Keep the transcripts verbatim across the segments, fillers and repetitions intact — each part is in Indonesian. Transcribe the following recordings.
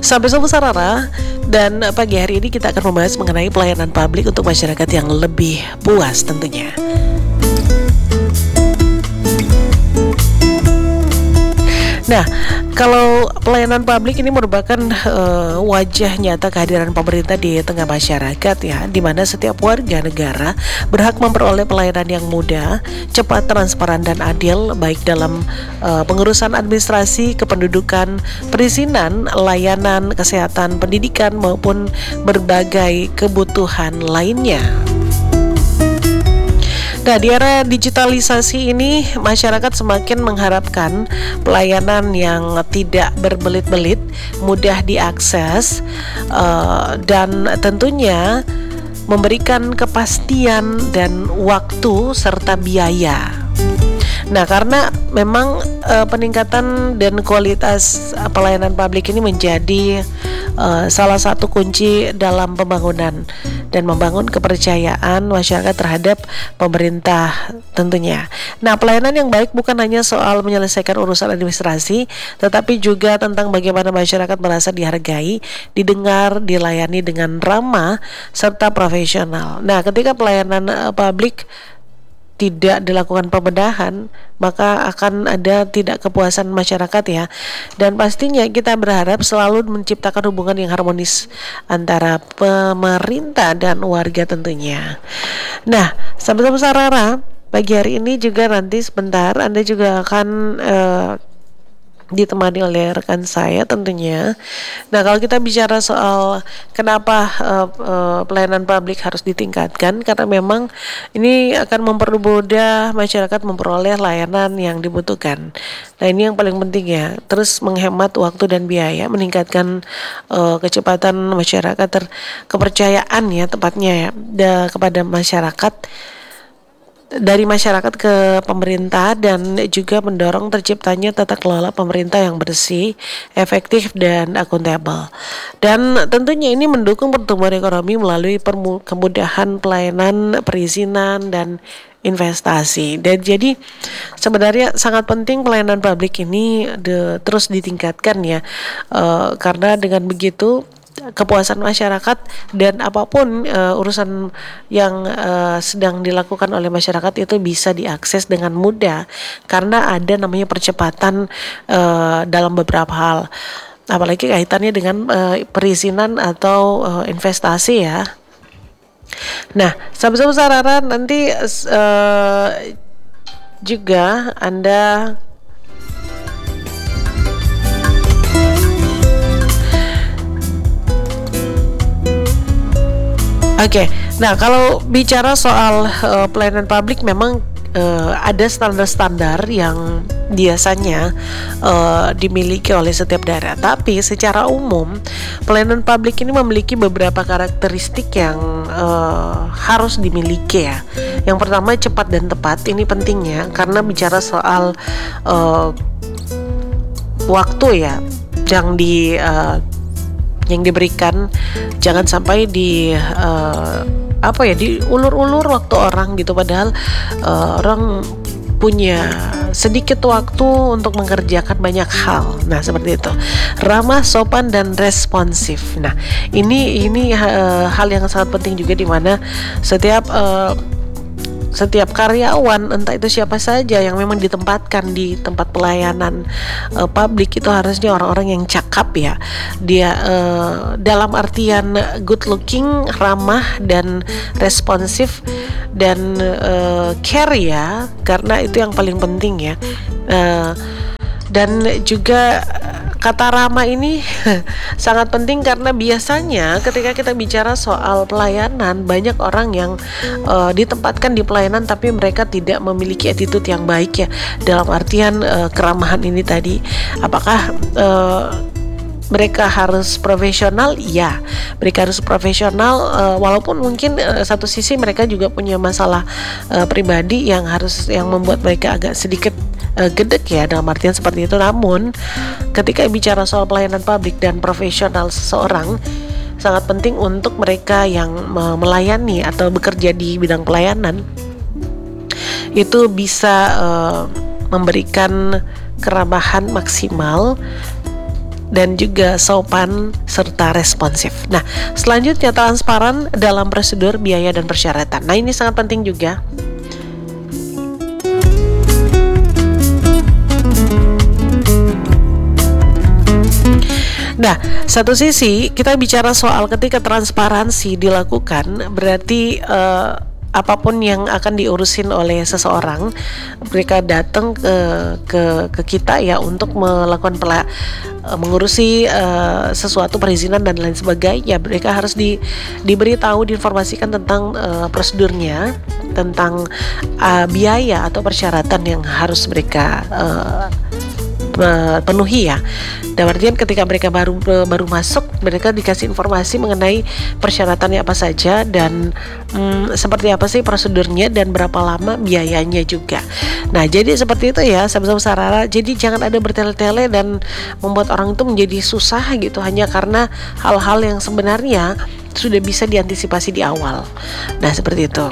Sampai jumpa Sarara, dan pagi hari ini kita akan membahas mengenai pelayanan publik untuk masyarakat yang lebih puas tentunya. Nah, kalau pelayanan publik ini merupakan uh, wajah nyata kehadiran pemerintah di tengah masyarakat ya, di mana setiap warga negara berhak memperoleh pelayanan yang mudah, cepat, transparan dan adil, baik dalam uh, pengurusan administrasi, kependudukan, perizinan, layanan, kesehatan, pendidikan maupun berbagai kebutuhan lainnya. Nah, di era digitalisasi ini, masyarakat semakin mengharapkan pelayanan yang tidak berbelit-belit, mudah diakses, uh, dan tentunya memberikan kepastian dan waktu serta biaya. Nah, karena memang uh, peningkatan dan kualitas uh, pelayanan publik ini menjadi uh, salah satu kunci dalam pembangunan dan membangun kepercayaan masyarakat terhadap pemerintah tentunya. Nah, pelayanan yang baik bukan hanya soal menyelesaikan urusan administrasi, tetapi juga tentang bagaimana masyarakat merasa dihargai, didengar, dilayani dengan ramah serta profesional. Nah, ketika pelayanan uh, publik tidak dilakukan pembenahan, maka akan ada tidak kepuasan masyarakat ya. Dan pastinya kita berharap selalu menciptakan hubungan yang harmonis antara pemerintah dan warga tentunya. Nah, sahabat-sahabat Sarara, pagi hari ini juga nanti sebentar Anda juga akan uh, ditemani oleh rekan saya tentunya. Nah, kalau kita bicara soal kenapa uh, uh, pelayanan publik harus ditingkatkan, karena memang ini akan mempermudah masyarakat memperoleh layanan yang dibutuhkan. Nah, ini yang paling penting ya. Terus menghemat waktu dan biaya, meningkatkan uh, kecepatan masyarakat, ter- kepercayaan ya tepatnya ya da- kepada masyarakat, dari masyarakat ke pemerintah, dan juga mendorong terciptanya tata kelola pemerintah yang bersih, efektif dan akuntabel. Dan tentunya ini mendukung pertumbuhan ekonomi melalui permu- kemudahan pelayanan, perizinan dan investasi. Dan jadi sebenarnya sangat penting pelayanan publik ini de- terus ditingkatkan ya, uh, karena dengan begitu kepuasan masyarakat dan apapun uh, urusan yang uh, sedang dilakukan oleh masyarakat itu bisa diakses dengan mudah, karena ada namanya percepatan uh, dalam beberapa hal, apalagi kaitannya dengan uh, perizinan atau uh, investasi ya. Nah, sahabat-sahabat Sarara, nanti uh, juga Anda Oke, okay. Nah kalau bicara soal uh, pelayanan publik, memang uh, ada standar-standar yang biasanya uh, dimiliki oleh setiap daerah. Tapi secara umum pelayanan publik ini memiliki beberapa karakteristik yang uh, harus dimiliki ya. Yang pertama, cepat dan tepat. Ini pentingnya karena bicara soal uh, waktu ya, yang di uh, yang diberikan jangan sampai di uh, apa ya diulur-ulur waktu orang gitu, padahal uh, orang punya sedikit waktu untuk mengerjakan banyak hal. Nah, seperti itu. Ramah, sopan dan responsif. Nah, ini ini uh, hal yang sangat penting juga, di mana setiap uh, setiap karyawan, entah itu siapa saja yang memang ditempatkan di tempat pelayanan uh, publik, itu harusnya orang-orang yang cakap ya. Dia uh, dalam artian good looking, ramah dan responsif dan uh, care ya, karena itu yang paling penting ya. Uh, dan juga kata ramah ini sangat penting, karena biasanya ketika kita bicara soal pelayanan, banyak orang yang uh, ditempatkan di pelayanan tapi mereka tidak memiliki attitude yang baik ya, dalam artian uh, keramahan ini tadi. Apakah uh, mereka harus profesional? Ya, mereka harus profesional, uh, walaupun mungkin uh, satu sisi mereka juga punya masalah uh, pribadi yang harus yang membuat mereka agak sedikit uh, gedek ya, dalam artian seperti itu. Namun ketika bicara soal pelayanan publik dan profesional seseorang, sangat penting untuk mereka yang melayani atau bekerja di bidang pelayanan itu bisa uh, memberikan keramahan maksimal dan juga sopan serta responsif. Nah, selanjutnya transparan dalam prosedur, biaya dan persyaratan. Nah, ini sangat penting juga. Nah, satu sisi kita bicara soal ketika transparansi dilakukan, berarti uh, apapun yang akan diurusin oleh seseorang, mereka datang ke ke ke kita ya untuk melakukan pela, uh, mengurusi uh, sesuatu perizinan dan lain sebagainya. Mereka harus di diberitahu, diinformasikan tentang uh, prosedurnya, tentang uh, biaya atau persyaratan yang harus mereka uh, penuhi ya. Dan artian ketika mereka baru baru masuk, mereka dikasih informasi mengenai persyaratannya apa saja dan hmm, seperti apa sih prosedurnya dan berapa lama biayanya juga. Nah, jadi seperti itu ya, sahabat Sarara. Jadi jangan ada bertele-tele dan membuat orang itu menjadi susah gitu hanya karena hal-hal yang sebenarnya sudah bisa diantisipasi di awal. Nah, seperti itu.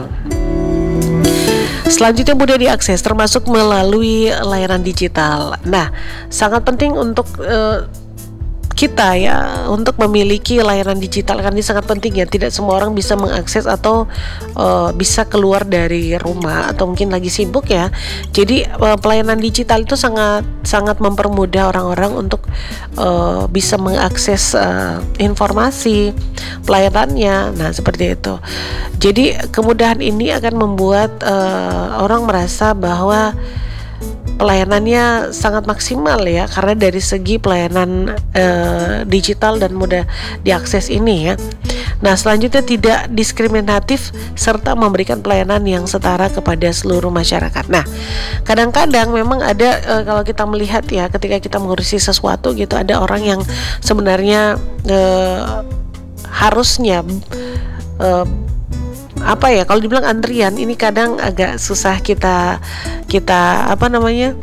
Selanjutnya mudah diakses termasuk melalui layanan digital. Nah, sangat penting untuk uh, kita ya untuk memiliki layanan digital, kan ini sangat penting ya. Tidak semua orang bisa mengakses atau uh, bisa keluar dari rumah atau mungkin lagi sibuk ya. Jadi uh, pelayanan digital itu sangat sangat mempermudah orang-orang untuk uh, bisa mengakses uh, informasi pelayanannya. Nah, seperti itu. Jadi kemudahan ini akan membuat uh, orang merasa bahwa pelayanannya sangat maksimal ya, karena dari segi pelayanan uh, digital dan mudah diakses ini ya. Nah, selanjutnya tidak diskriminatif serta memberikan pelayanan yang setara kepada seluruh masyarakat. Nah, kadang-kadang memang ada uh, kalau kita melihat ya, ketika kita mengurusi sesuatu gitu, ada orang yang sebenarnya uh, harusnya uh, apa ya, kalau dibilang antrian, ini kadang agak susah kita kita apa namanya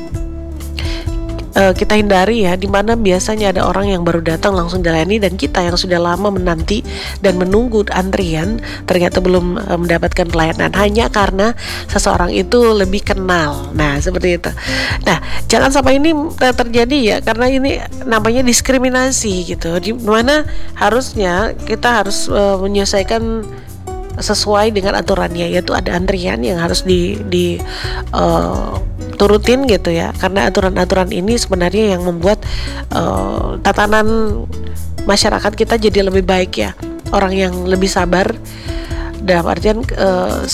uh, kita hindari ya, dimana biasanya ada orang yang baru datang langsung dilayani dan kita yang sudah lama menanti dan menunggu antrian ternyata belum uh, mendapatkan pelayanan hanya karena seseorang itu lebih kenal. Nah, seperti itu. Nah, jangan sampai ini terjadi ya, karena ini namanya diskriminasi gitu, di mana harusnya kita harus uh, menyelesaikan sesuai dengan aturannya, yaitu ada antrian yang harus di, di uh, turutin gitu ya, karena aturan-aturan ini sebenarnya yang membuat uh, tatanan masyarakat kita jadi lebih baik ya, orang yang lebih sabar dalam artian uh,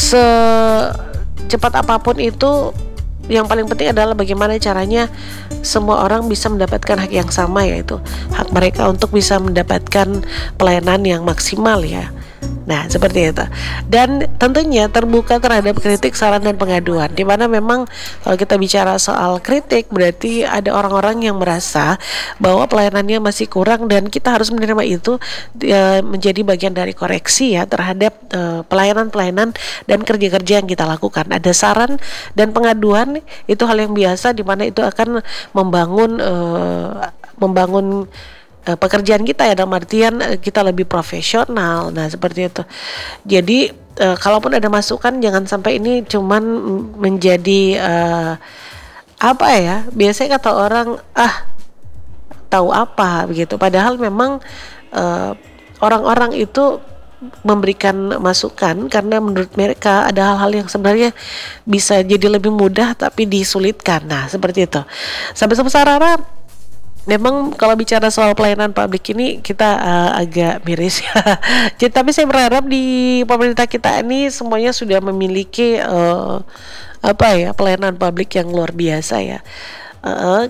secepat apapun itu. Yang paling penting adalah bagaimana caranya semua orang bisa mendapatkan hak yang sama, yaitu hak mereka untuk bisa mendapatkan pelayanan yang maksimal ya. Nah, seperti itu. Dan tentunya terbuka terhadap kritik, saran dan pengaduan. Dimana memang kalau kita bicara soal kritik, berarti ada orang-orang yang merasa bahwa pelayanannya masih kurang dan kita harus menerima itu e, menjadi bagian dari koreksi ya terhadap e, pelayanan-pelayanan dan kerja-kerja yang kita lakukan. Ada saran dan pengaduan, itu hal yang biasa, dimana itu akan membangun e, membangun Uh, pekerjaan kita ya, dalam artian uh, kita lebih profesional. Nah, seperti itu. Jadi uh, kalaupun ada masukan, jangan sampai ini cuman menjadi uh, apa ya, biasanya kata orang ah tahu apa begitu, padahal memang uh, orang-orang itu memberikan masukan karena menurut mereka ada hal-hal yang sebenarnya bisa jadi lebih mudah tapi disulitkan. Nah, seperti itu. Sampai-sampai Sarara, memang kalau bicara soal pelayanan publik ini kita uh, agak miris ya. Jadi, tapi saya berharap di pemerintah kita ini semuanya sudah memiliki uh, apa ya, pelayanan publik yang luar biasa ya. Uh,